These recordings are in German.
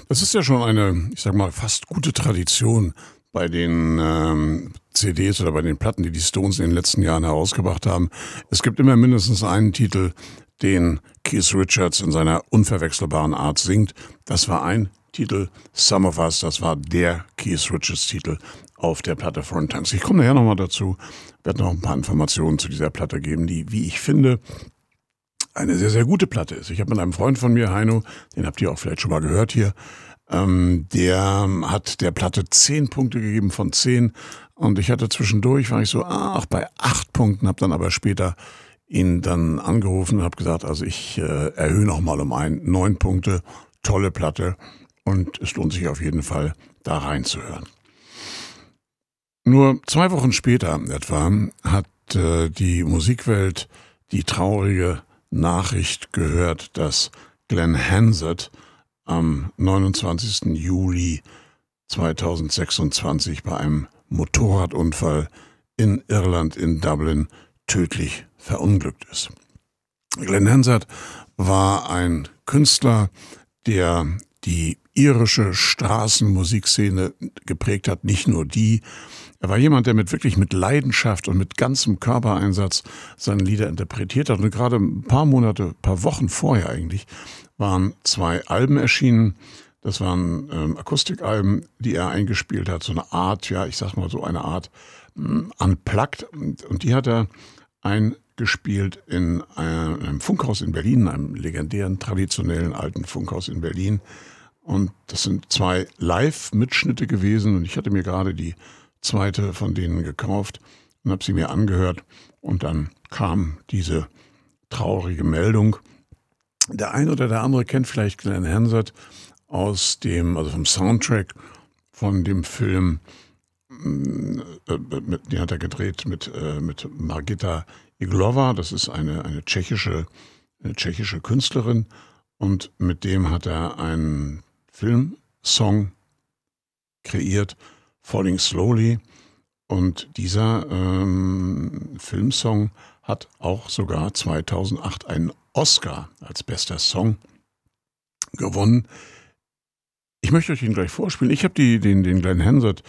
Das ist ja schon eine, ich sag mal, fast gute Tradition bei den CDs oder bei den Platten, die die Stones in den letzten Jahren herausgebracht haben. Es gibt immer mindestens einen Titel, den Keith Richards in seiner unverwechselbaren Art singt. Das war ein Titel, Some of Us, das war der Keith Richards Titel auf der Platte Foreign Tongues. Ich komme nachher nochmal dazu, werde noch ein paar Informationen zu dieser Platte geben, die, wie ich finde, eine sehr, sehr gute Platte ist. Ich habe mit einem Freund von mir, Heino, den habt ihr auch vielleicht schon mal gehört hier, der hat der Platte 10 Punkte gegeben von 10 und ich hatte zwischendurch, war ich so, bei 8 Punkten, habe dann aber später ihn dann angerufen und habe gesagt, also ich erhöhe nochmal um 9 Punkte, tolle Platte und es lohnt sich auf jeden Fall, da reinzuhören. Nur 2 Wochen später etwa hat die Musikwelt die traurige Nachricht gehört, dass Glenn Hansard am 29. Juli 2026 bei einem Motorradunfall in Irland in Dublin tödlich verunglückt ist. Glenn Hansard war ein Künstler, der die irische Straßenmusikszene geprägt hat, nicht nur die. Er war jemand, der wirklich mit Leidenschaft und mit ganzem Körpereinsatz seine Lieder interpretiert hat. Und gerade ein paar Wochen vorher eigentlich, waren 2 Alben erschienen. Das waren Akustikalben, die er eingespielt hat. So eine Art, ja, ich sag mal so eine Art Unplugged. Und die hat er eingespielt in einem Funkhaus in Berlin, einem legendären, traditionellen alten Funkhaus in Berlin. Und das sind 2 Live-Mitschnitte gewesen. Und ich hatte mir gerade die zweite von denen gekauft und habe sie mir angehört und dann kam diese traurige Meldung. Der eine oder der andere kennt vielleicht Glenn Hansard vom Soundtrack von dem Film, den hat er gedreht mit Margita Iglova, das ist eine tschechische Künstlerin und mit dem hat er einen Filmsong kreiert, Falling Slowly, und dieser Filmsong hat auch sogar 2008 einen Oscar als bester Song gewonnen. Ich möchte euch ihn gleich vorspielen. Ich habe den Glenn Hansard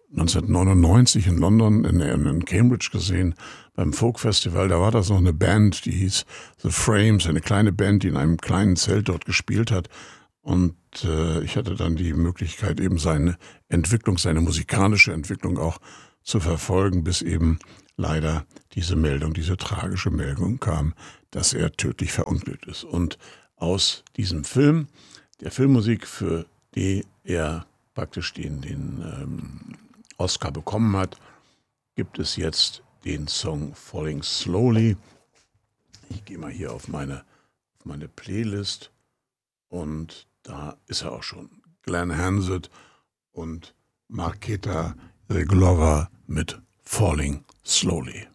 1999 in London in Cambridge gesehen beim Folk Festival. Da war das noch eine Band, die hieß The Frames, eine kleine Band, die in einem kleinen Zelt dort gespielt hat. Und ich hatte dann die Möglichkeit, eben seine musikalische Entwicklung auch zu verfolgen, bis eben leider diese tragische Meldung kam, dass er tödlich verunglückt ist. Und aus diesem Film, der Filmmusik, für die er praktisch den Oscar bekommen hat, gibt es jetzt den Song Falling Slowly. Ich gehe mal hier auf meine Playlist und da ist er auch schon. Glenn Hansard und Marketa Reglova mit Falling Slowly.